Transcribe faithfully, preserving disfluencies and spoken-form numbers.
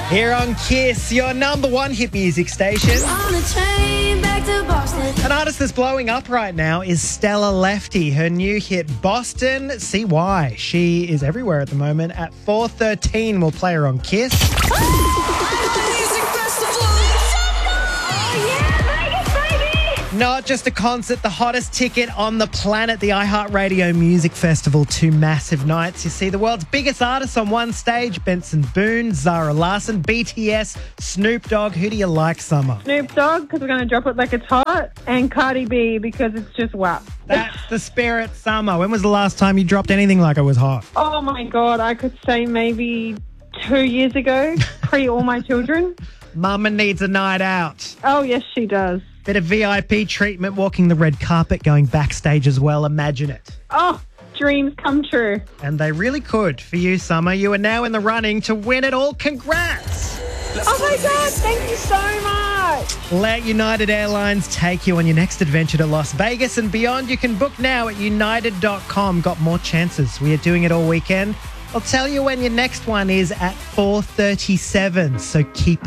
Here on Kiss, your number one hit music station. On the train back to Boston. An artist that's blowing up right now is Stella Lefty. Her new hit, Boston. See why. She is everywhere at the moment. At four thirteen, we'll play her on Kiss. Not just a concert, the hottest ticket on the planet, the iHeartRadio Music Festival. Two massive nights. You see the world's biggest artists on one stage. Benson Boone, Zara Larsson, B T S, Snoop Dogg. Who do you like, Summer? Snoop Dogg, because we're going to drop it like it's hot, and Cardi B, because it's just whack. That's the spirit, Summer. When was the last time you dropped anything like it was hot? Oh, my God. I could say maybe two years ago, pre all my children. Mama needs a night out. Oh, yes, she does. Bit of V I P treatment, walking the red carpet, going backstage as well. Imagine it. Oh, dreams come true. And they really could. For you, Summer, you are now in the running to win it all. Congrats! Oh, my God. Thank you so much. Let United Airlines take you on your next adventure to Las Vegas and beyond. You can book now at united dot com. Got more chances. We are doing it all weekend. I'll tell you when your next one is at four thirty-seven, so keep it